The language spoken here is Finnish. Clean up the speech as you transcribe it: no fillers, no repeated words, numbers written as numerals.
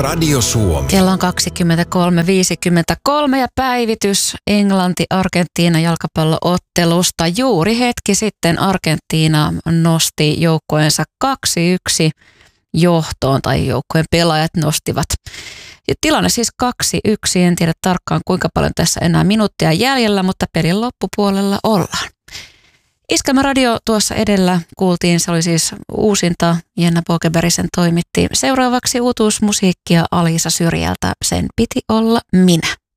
Radio Suomi. Kello on 23.53 ja päivitys Englanti-Argentiina jalkapalloottelusta. Juuri hetki sitten Argentiina nosti joukkueensa 2-1 johtoon, tai joukkueen pelaajat nostivat. Ja tilanne siis 2-1, en tiedä tarkkaan kuinka paljon tässä enää minuuttia jäljellä, mutta pelin loppupuolella ollaan. Iskelmä Radio tuossa edellä kuultiin, se oli siis uusinta, Jenna Bokeberisen toimitti. Seuraavaksi uutuusmusiikkia Alisa Syrjältä, sen piti olla minä.